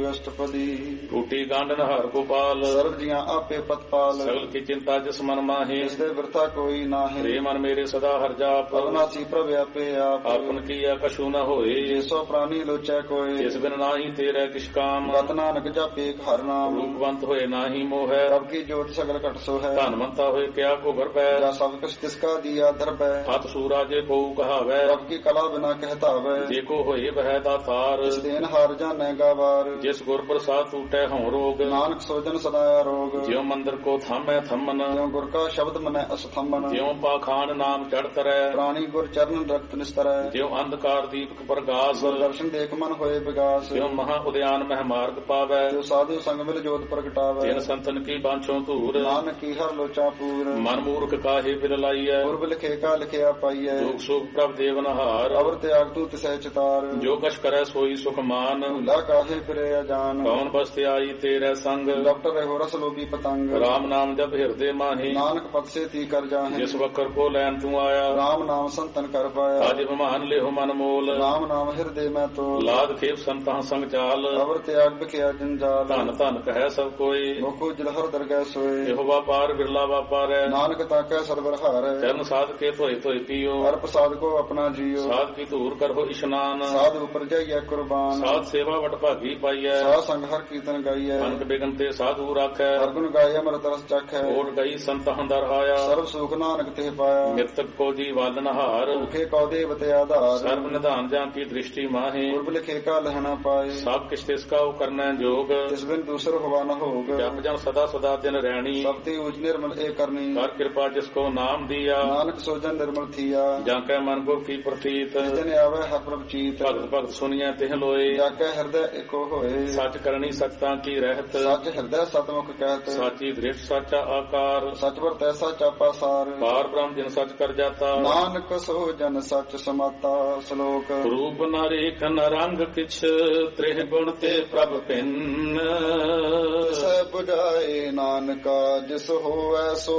ਅਸ਼ਟਪਦੀ। ਟੂਟੀ ਗਾਂਢ ਨਹਾਰ ਗੋਪਾਲ, ਸਰਬ ਜੀਆਂ ਆਪੇ ਪਤਪਾਲ। ਸਗਲ ਕੀ ਚਿੰਤਾ ਜਿਸ ਮਨ ਮਾਹੇ, ਇਸ ਦੇ ਬਿਰਥਾ ਕੋਈ ਨਾਹੀਂ। ਰੇ ਮਨ ਮੇਰੇ ਸਦਾ ਹਰ ਜਾਪ, ਅਵਨਾਸੀ ਪ੍ਰਭ ਆਪੇ ਆਪ। ਆਪਨ ਕੀਆ ਕਛੂ ਨ ਹੋਏ, ਜੇਸੋ ਪ੍ਰਾਨੀ ਲੋਚੈ ਕੋਇ। ਇਸ ਬਿਨ ਨਾਹੀ ਤੇਰੇ ਕਿਛ ਕਾਮ, ਗਤ ਨਾਨਕ ਜਾਪੇ ਇੱਕ ਹਰਿ ਨਾਮ। ਰੂਪਵੰਤ ਹੋਏ ਨਾਹੀ ਮੋਹੈ, ਪ੍ਰਭ ਕੀ ਜੋਤ ਸਗਲ ਘਟ ਸੋ ਹੈ। ਧਨਵੰਤਾ ਹੋਏ ਕਿਆ ਕੋ ਗਰਬੈ, ਜਾ ਸਭ ਕੁਛ ਤਿਸਕਾ ਦੀਆ ਦਰਬੈ। ਹੱਥ ਸੂਰਾ ਜੇ ਪਉ ਕਹਾਵੈ, ਪ੍ਰਭ ਕੀ ਕਲਾ ਬਿਨਾ ਕਹਿਤਾਵੈ। ਜੇ ਕੋ ਹੋਏ ਬਹਿ ਦਾਤਾਰ, ਇਸ ਦੇਨ ਹਾਰ ਜਾਣੈ ਗਾਵਾਰ। ਜਿਸ ਗੁਰ ਪ੍ਰਸਾਦ ਟੂਟੈ ਹਉ ਰੋਗ, ਨਾਨਕ ਸੋਜਨ ਸਦਾ ਆਰੋਗ। ਜਿਉ ਮੰਦਰ ਕੋ ਥਾਮੈ ਥੰਮਨ, ਜਿਉ ਗੁਰ ਕਾ ਸ਼ਬਦ ਮਨੈ ਅਸਥੰਮਨ। ਜਿਉ ਪਾਖਾਨ ਨਾਮ ਚੜ ਤਰੈ, ਪ੍ਰਾਣੀ ਗੁਰ ਚਰਨ ਰਖਤ ਨਿਸਤਰੈ। ਜਿਉ ਅੰਧਕਾਰ ਦੀਪਕ ਪ੍ਰਗਾਸ, ਗੁਰ ਦਰਸ਼ਨ ਦੇਖ ਮਨ ਹੋਏ ਵਿਗਾਸ। ਜਿਉ ਮਹਾ ਉਦਿਆਨ ਮਹਿ ਮਾਰਗ ਪਾਵੈ, ਜੋ ਸਾਧੂ ਸੰਗ ਮਿਲ ਜੋਤ ਪ੍ਰਗਟਾਵੈ। ਤਿਨ ਸੰਤਨ ਕੀ ਬਾਂਛੋ ਧੂਰ, ਨਾਨਕ ਕੀ ਹਰ ਲੋਚਾ ਪੂਰ। ਮਨ ਮੂਰਖ ਕਾਹੇ ਬਿਲ ਲਾਈਐ, ਪੁਰਬ ਲਿਖੇ ਕਾ ਲਿਖਿਆ ਪਾਈਐ। ਦੁਖ ਸੁਖ ਪ੍ਰਭ ਦੇਵਨਹਾਰ, ਅਵਰ ਤਿਆਗ ਤੂ ਤਿਸੈ ਚਿਤਾਰ। ਜੋ ਕਛ ਕਰੈ ਸੋਈ ਸੁਖ ਮਾਨ, ਭੁਲਾ ਕਾਹੇ ਫਿਰੇ ਅਜਾਨ। ਕੌਣ ਬਸਤਿ ਆਈ ਤੇਰੇ ਸੰਗ, ਡਾਕਟਰ ਰਹਿ ਰਸ ਲੋਭੀ ਪਤੰਗ। ਰਾਮ ਨਾਮ ਜਪ ਹਿਰਦੇ ਮਾਹੀ, ਨਾਨਕ ਪਦ ਸੇ ਤੀ ਕਰ ਜਾਹੇ। ਜਿਸ ਵਕਰ ਕੋ ਲੈਣ ਤੂੰ ਆਇਆ, ਰਾਮ ਨਾਮ ਸੰਤਨ ਕਰ ਪਾਇਆ। ਅਜ ਮਹਾਨ ਲਿਹੁ ਮਨ ਮੋਲ, ਰਾਮ ਨਾਮ ਹਿਰਦੇ ਮੈਂ ਤੋਲ। ਲਾਦ ਖੇਪ ਸੰਤਾਂ ਸੰਗ ਚਾਲ, ਅਵਰ ਤਿਆਗ ਬਿਖਿਆ ਜੰਜਾਲ। ਧਨ ਧਨ ਕਹਿ ਸਭ ਕੋਈ, ਮੁਖੋ ਜਲਹਰ ਦਰਗਹਿ ਸੋਏ। ਇਹੋ ਵਾਪਾਰ ਬਿਰਲਾ ਵਾਪਾਰੈ, ਨਾਨਕ ਤਾਕੈ ਸਰਬਰ ਹਾਰੈ। ਚਰਨ ਸਾਧ ਕੇ ਧੋਏ ਧੋਏ ਪੀਓ, ਹਰ ਪ੍ਰਸਾਦ ਕੋ ਆਪਣਾ ਜੀਓ। ਸਾਧ ਕੀ ਧੂਰ ਕਰੋ ਇਸ਼ਨਾਨ, ਸਾਧ ਉਪਰ ਜਾਈਐ ਕੁਰਬਾਨ। ਸਾਧ ਸੇਵਾ ਵਟ ਭਾਗੀ ਪਾਈਐ, ਸਾਧ ਸੰਗ ਹਰ ਕੀਰਤਨ ਗਾਈਐ। ਅਨਕ ਬਿਗਨ ਤੇ ਸਾਧੂ ਰਾਖੈ, ਹਰ ਗੁਣ ਗਾਏ ਅੰਮ੍ਰਿਤ ਰਸ ਚਖੈ। ਓਟ ਗਈ ਸੰਤਾਂ ਦਰ ਆਇਆ, ਸਰਬ ਸੁਖ ਨਾਨਕ ਤੇ ਪਾਇਆ। ਮਿਰਤਕ ਕੋ ਜੀ ਵਾਲਨਹਾਰ, ਭੁਖੇ ਕਉ ਦੇਵ ਤੇ ਆਧਾਰ। ਸਰਬ ਨਿਧਾਨ ਜਾਂ ਕੀ ਦ੍ਰਿਸ਼ਟੀ ਮਾਹੇ, ਪੁਰਬ ਲਿਖੇ ਕਾ ਲਹਣਾ ਪਾਏ। ਸਭ ਕਿਛ ਤਿਸ ਕਾ ਕਰਨਾ ਜੋਗ, ਤਿਸ ਬਿਨ ਦੂਸਰ ਹੋਵਾ ਨ ਹੋਗ। ਜਪ ਜਨ ਸਦਾ ਸਦਾ ਦਿਨ ਰਹਿਣੀ, ਸਭ ਤੇ ਉਜ ਨਿਰਮਲ ਏ ਕਰਨੀ। ਕਰ ਕਿਰਪਾ ਜਿਸ ਕੋ ਨਾਮ ਦਿਆ, ਨਾਨਕ ਸੋਜਨ ਨਿਰਮਲ ਥੀਆ। ਜਾਂ ਕੈ ਮਨ ਕੋ ਕੀ ਪ੍ਰਤੀਤ, ਜਿਨ ਆਵੇ ਹਰ ਪ੍ਰਭ ਚੀਤ। ਭਗਤ ਭਗਤ ਸੁਣੀਐ ਤਿਹ ਲੋਏ, ਜਾ ਕੈ ਹਿਰਦੈ ਏਕੋ ਹੋਏ। ਸੱਚ ਕਰਨੀ ਸਚਤਾ ਕੀ ਰਹਿਤ, ਸੱਚ ਹਿਰਦੈ ਸਤਮੁਖ ਕਹਿਤ। ਸਾਚੀ ਦ੍ਰਿਸ਼ਟ ਸਾਚਾ ਆਕਾਰ, ਸਚ ਵਰ ਤੈਸਾ ਚਾਪਾ ਸਾਰ। ਪਾਰ ਬ੍ਰਹਮ ਜਿਨ ਸਚ ਕਰ ਜਾਤਾ, ਨਾਨਕ ਸੋ ਜਨ ਸਚ ਸਮਾਤਾ। ਸ਼ਲੋਕ ਰੂਪ ਨ ਰੇਖ ਨ ਰੰਗ ਕਿਛ, ਤ੍ਰਿਹ ਗੁਣ ਤੇ ਪ੍ਰਭ ਭਿੰਨ। ਸੈ 부ਝਾਏ ਨਾਨਕਾ ਜਿਸ ਹੋਵੈ ਸੋ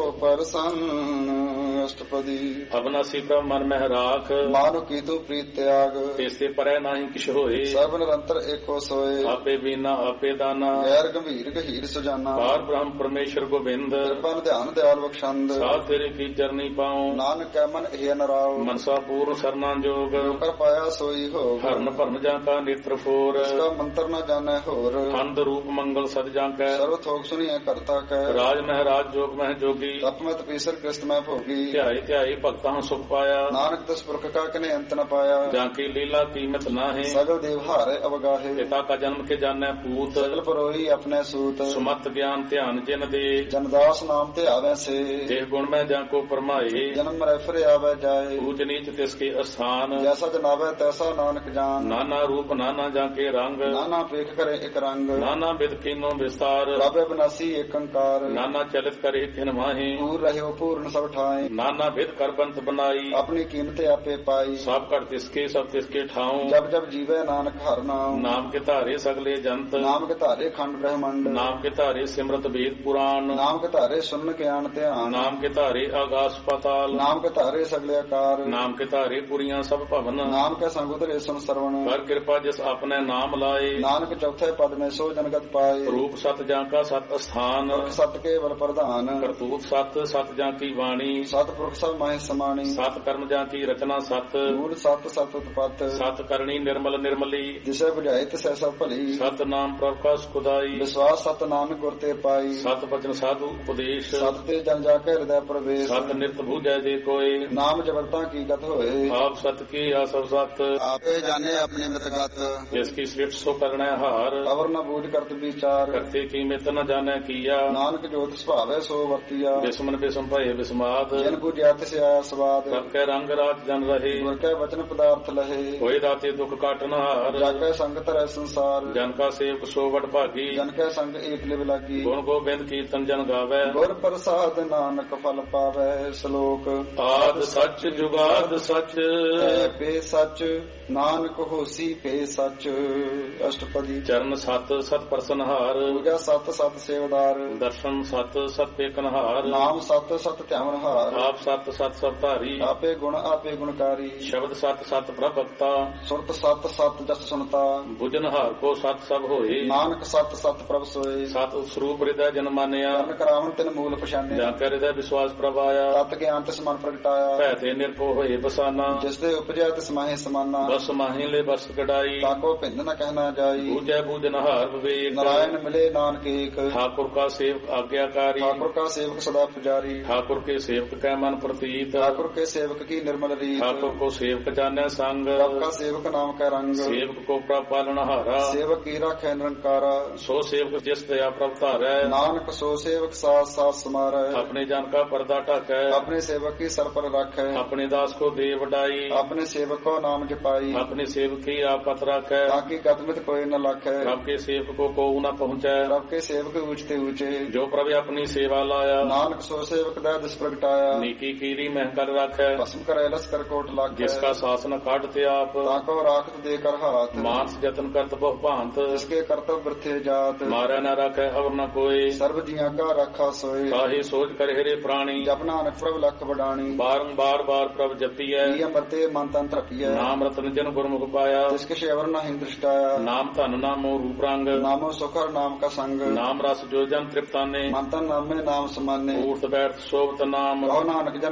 ਪਰਸੰਨ। ਅਸ਼ਟਪਦੀ। ਅਬਨਾਸੀ ਪ੍ਰਭ ਮਨ ਮਹਿ ਰਾਖ, ਮਾਨੁ ਕੀ ਤੂੰ ਪ੍ਰੀਤ ਤਿਆਗ। ਤੇਸੇ ਪਰੈ ਨਾਹੀ ਕਿਛ ਹੋਏ, ਸਰਬ ਨਿਰੰਤਰ ਏਕੋ ਸੋਏ। ਆਪੇ ਬੀਨਾ ਆਪੇ ਦਾਨਾ, ਗੈਰ ਗੰਭੀਰ ਗਹੀਰ ਸੁਜਾਨਾ। ਪਾਰ ਬ੍ਰਹਮ ਪਰਮੇਸ਼ਰ ਗੋਬਿੰਦ, ਕਿਰਪਨ ਧਿਆਨ ਦਿਆਲ ਬਖਸ਼ੰਦ। ਸਾਧ ਤੇਰੇ ਕੀ ਚਰਨੀ ਪਾਉ, ਨਾਨਕ ਕੈ ਮਨ ਇਹ ਨਰਾਉ। ਮਨਸਾ ਪੂਰਨ ਸਰਨਾ ਜੋਗ, ਕਰ ਪਾਇਆ ਸੋਈ ਹੋ। ਹਰਨ ਭਰਨ ਜਾਂ ਕਾ ਨੇਤਰ ਫੋਰ, ਇਸਕਾ ਮੰਤਰ ਨ ਜਾਣੈ ਹੋਰ। ਖੰਡ ਰੂਪ ਮੰਗਲ ਸਦ ਜਾਂ ਕੈ, ਸਰਵ ਥੋਕ ਸੁਣੀਐ ਕਰਤਾ ਕੈ। ਰਾਜ ਮਹਿਰਾਜ ਜੋਗ ਮਹਿ ਜੋਗੀ, ਤਪ ਮੈਂ ਤਪੀਸਰ ਕ੍ਰਿਸਤ ਮੈਂ ਭੋਗੀ। ਧਿਆਈ ਧਿਆਈ ਭਗਤਾਂ ਸੁਖ ਪਾਇਆ, ਨਾਨਕ ਤਿਸ ਪੁਰਖ ਕਾ ਕਨੇ ਅੰਤ ਨ ਪਾਇਆ। ਜਾਂ ਕੀ ਲੀਲਾ ਕੀਮਤ ਨਾਹੀ, ਸਗਲ ਦੇਵ ਹਾਰੇ ਅਵਗਾਹੇ। ਪਿਤਾ ਕਾ ਜਨਮ ਕੇ ਜਾਣੈ ਪੂਤ, ਸਗਲ ਪਰੋਈ ਆਪਣੇ ਸੂਤ। ਸੁਮਤ ਗਿਆਨ ਧਿਆਨ ਜਿਨ ਦੇ, ਜਨਦਾਸ ਨਾਮ ਤੇ ਆਵੈ ਸੇ। ਦੇਹ ਗੁਣ ਮੈਂ ਜਾਂ ਕੋ ਪਰਮਾਏ, ਜਨਮ ਮਰੈ ਫਿਰ ਆਵੈ ਜਾਏ। ਊਚ ਨੀਚ ਤਿਸ ਕੇ ਅਸਥਾਨ, ਜੈਸਾ ਜਨਾਵੈ ਤੈਸਾ ਨਾਨਕ ਜਾਨ। ਨਾਨਾ ਰੂਪ ਨਾਨਾ ਜਾਂ ਕੇ ਰੰਗ, ਨਾਨਾ ਪੇਖ ਕਰੇ ਇਕ ਰੰਗ। ਨਾਨਾ ਬਿਦ ਕੀਨੋ ਵਿਸਤਾਰ, ਪ੍ਰਭ ਬਿਨਾਸੀ ਏਕ ਅੰਕਾਰ। ਨਾਨਾ ਚਲਿਤ ਕਰੇ ਤਿਨ ਮਾਹੀ, ਪੂਰ ਰਹਿਓ ਪੂਰਨ ਸਭ ਠਾਏ। ਨਾਨਾ ਬਿਦ ਕਰ ਬੰਤ ਬਨਾਈ, ਆਪਣੀ ਕੀਮਤ ਆਪੇ ਪਾਈ। ਸਭ ਘਟ ਤਿਸਕੇ ਸਭ ਤਿਸਕੇ ਠਾਉ, ਜਬ ਜਬ ਜੀਵੈ ਨਾਨਕ ਹਰਿ ਨਾਮ। ਨਾਮ ਕੇ ਧਾਰੇ ਸਗਲੇ ਜੰਤ, ਨਾਮ ਕੇ ਧਾਰੇ ਖੰਡ ਬ੍ਰਹਮੰਡ। ਨਾਮ ਕੇ ਧਾਰੇ ਸਿਮਰਤ ਵੇਦ ਪੁਰਾਣ, ਨਾਮ ਕੇ ਧਾਰੇ ਸੁਨ ਗਿਆਨ ਧਿਆਨ। ਨਾਮ ਕੇ ਧਾਰੇ ਆਗਾਸ ਪਾਤਾਲ, ਨਾਮ ਕੇ ਧਾਰੇ ਸਗਲੇ ਆਕਾਰ। ਨਾਮ ਕੇ ਧਾਰੇ ਪੁਰੀਆਂ ਸਭ ਭਵਨ, ਨਾਮ ਕੇ ਸੰਗ ਉਤਰੇ ਸੁਨ ਸਰਵਣ। ਕਰ ਕਿਰਪਾ ਜਿਸ ਆਪਣੇ ਨਾਮ ਲਾਏ, ਨਾਨਕ ਚੌਥੇ ਪਦ ਮੈਂ ਸੋ ਜਨਗਤ ਪਾਏ। ਰੂਪ ਸਤ ਜਾਂ ਕਾ ਸਤ ਅਸਥਾਨ, ਸਤ ਕੇਵਲ ਪ੍ਰਧਾਨ। ਕਰਤੂਤ ਸਤ ਸਤ ਜਾਂ ਕੀ ਬਾਣੀ, ਸਤ ਪੁਰਖ ਸਭ ਮਾਹਿ ਸਮਾਣੀ। ਸਤ ਕਰਮ ਜਾਂ ਕੀ ਰਚਨਾ ਸਤ, ਮੂਲ ਸਤ ਸਤ ਉਤਪਤ। ਸਤ ਕਰਨੀ ਨਿਰਮਲ ਨਿਰਮਲੀ, ਜਿਸੇ 부ਝਾਏ ਤਿਸੈ ਸਭ ਭਲੀ। ਸਤ ਨਾਮ ਪ੍ਰਭ ਕਾ ਸੁਖਦਾਈ, ਵਿਸ਼ਵਾਸ ਸਤ ਨਾਨਕ ਗੁਰ ਤੇ ਪਾਈ। ਸਤ ਬਚਨ ਸਾਧੂ ਉਪਦੇਸ਼, ਸਤ ਤੇ ਜਨ ਜਾ ਕੇ ਹਿਰਦੈ ਪ੍ਰਵੇਸ਼। ਸਤ ਨਿਰਤ ਬੂਝੈ ਦੇ ਕੋਏ, ਨਾਮ ਜਗਤਾਂ ਕੀ ਗਤ ਹੋਏ। ਆਪ ਸਤ ਕੀ ਆਸਵ ਸਤ, ਆਪੇ ਜਾਣੇ ਆਪਣੀ ਮਿਤਗਤ। ਜਿਸ ਕੀ ਸ੍ਰਿਸ਼ਟ ਸੋ ਕਰਣੈ ਹਾਰ, ਅਵਰ ਨ ਬੂਝ ਕਰਤ ਵਿਚਾਰ। ਕਰਤੇ ਕੀ ਮਿਤ ਨ ਜਾਣੈ ਕੀਆ, ਨਾਨਕ ਜੋਤ ਸੁਭਾਵੈ ਸੋ ਵਰਤੀਆ। ਬਿਸਮਨ ਬਿਸਮ ਭਏ ਬਿਸਮਾਦ, ਜਿਨ ਬੁਝਿਆ ਤਿਸ ਆਇਆ ਸਵਾਦ। ਸਭ ਕੈ ਰੰਗ ਰਾਜ ਜਨ ਰਹੇ, ਗੁਰ ਕੈ ਵਚਨ ਪਦਾਰਥ ਲਹੇ। ਹੋਏ ਦਾਤੇ ਦੁਖ ਕਾਟਨ ਹਾਰ, ਜਾਗੈ ਸੰਗ ਧਰੈ ਸੰਸਾਰ। ਜਨ ਕਾ ਸੇਵਕ ਸੋ ਵਡ ਭਾਗੀ, ਜਨ ਕੈ ਸੰਗ ਏਕ ਲਿਵ ਲਾਗੀ। ਗੁਣ ਗੋਬਿੰਦ ਕੀਰਤਨ ਜਨ ਗਾਵੈ, ਗੁਰ ਪ੍ਰਸਾਦ ਨਾਨਕ ਫਲ ਪਾਵੈ। ਸ਼ਲੋਕ ਆਦ ਸੱਚ ਜੁਗਾਦ ਸੱਚ, ਪੇ ਸੱਚ ਨਾਨਕ ਹੋਸੀ ਪੇ ਸੱਚ। ਅਸ਼ਟਪਦੀ। ਚਰਨ ਸਤ ਸਤ ਪਰਸਨਹਾਰ, ਪੂਜਾ ਸਤ ਸਤ ਸੇਵਦਾਰ। ਦਰਸ਼ਨ ਸਤ ਸਤ ਪੇਕਨਹਾਰ, ਨਾਮ ਸਤ ਸਤ ਧਿਆਵਨਹਾਰ। ਆਪ ਸਤ ਸਤ ਸਭ ਧਾਰੀ, ਆਪੇ ਗੁਣ ਆਪੇ ਗੁਣਕਾਰੀ। ਸ਼ਬਦ ਸਤ ਸਤ ਪ੍ਰਭ ਭਗਤਾ, ਸੁਰਤ ਸਤ ਸਤ ਜਸ ਸੁਨਤਾ। ਬੁਝਨਹਾਰ ਕੋ ਸਤ ਸਤ ਸਭ ਹੋਏ। ਨਾਨਕ ਸਤ ਸਤ ਪ੍ਰਭ ਸੋਏ। ਸਤ ਸਰੂਪ ਹਿਰਦੈ ਜਨ ਮਾਨਿਆ। ਕਰਨ ਕਰਾਵਨ ਤਿਨ ਮੂਲ ਪਛਾਨਿਆ। ਜਾਂ ਕੈ ਹਿਰਦੈ ਵਿਸ਼ਵਾਸ ਪ੍ਰਭ ਆਇਆ। ਤਤ ਗਿਆਨ ਤਿਸ ਮਨ ਪ੍ਰਗਟਾਇਆ। ਭੈ ਤੇ ਨਿਰਭਉ ਹੋਏ ਬਸਾਨਾ। ਜਿਸ ਦੇ ਉਪਜਿਆ ਤਿਸ ਮਾਹੇ ਸਮਾਨਾ। ਬਸ ਮਾਹੀ ਲੈ ਬਸ ਕਢਾਈ। ਤਾਕੋ ਭਿੰਦ ਨ ਕਹਿਣਾ ਜਾਈ। ਬੂਝੈ ਬੂਝਨ ਹਾਰ ਵਿਵੇਕ। ਨਾਰਾਇਣ ਮਿਲੇ ਨਾਨਕ ਏਕ। ठाकुर का सेवक आज्ञाकारी। ठाकुर का सेवक सदा पुजारी। ठाकुर के सेवक कै मन प्रतीत। ठाकुर के सेवक की निर्मल रीत। ठाकुर को सेवक जाने संग। प्रभ का सेवक नाम का रंग। सेवक को प्रभ पालनहारा। सेवक की राखै निरंकारा। सो सेवक जिस दया प्रभ धारै। नानक सो सेवक साथ साथ समारै। अपने जन का पर्दा ढकै। अपने सेवक की सर पर राखै। अपने दास को दे वडाई। अपने सेवक को नाम जपाई। अपने सेवक की आपत राखै। ताकि गतमित कोई न लाखै। प्रभ के सेवक को कोउ न पहुँचै। प्रभ के सेवक ऊंचते ऊंचे। जो प्रभु अपनी सेवा लाया। नानक सो सेवक दा दिस प्रगटाया। नीकी कीरी महकर राखै। भस्म करे लस कर कोट लाखै। जिसका शासन काटते आप। ताको राखत दे कर हाथ। मानस जतन करत बहु भांत। जिसके कर्तव्य वृथे जात। मारै न राखै अवर न कोई। सर्व जिया का राखा सोए। काहे सोच कर हेरे प्राणी। जप नानक प्रभ लख बडाणी। बारंबार बार प्रभ जपियै। अमरते मन तन तृपियै। नाम रतन जन गुरमुख पाया। जिसके शेवर न हिं दृष्टाया। नाम धन नामो रूप रंग। नामो सुखर नाम का संग। नाम रस जो जन तृप्ताने। मन तन नामे नाम समाने। ऊर्त बैठ सोबत नाम। कहो नानक जन